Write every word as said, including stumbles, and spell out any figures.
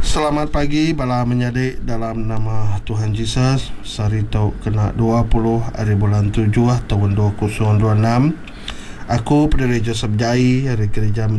Selamat pagi, bala menyadik dalam nama Tuhan Yesus. Sari tau kena dua puluh hari bulan tujuh tahun dua ribu dua puluh enam. Aku pendiri Joseph Jai, hari gereja